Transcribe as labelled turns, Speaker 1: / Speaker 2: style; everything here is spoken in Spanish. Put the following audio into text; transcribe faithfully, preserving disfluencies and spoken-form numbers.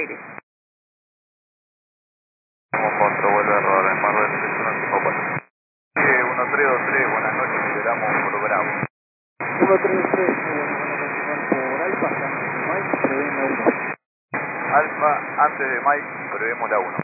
Speaker 1: aire.
Speaker 2: Contra vuelo de error, en Mar del Plata, uno cinco cuatro. uno tres dos tres, buenas noches, liberamos por Bravo.
Speaker 3: uno tres dos tres, por Alfa, antes de Mike, prevén la uno.
Speaker 2: Alfa, antes de Mike, prevemos la uno.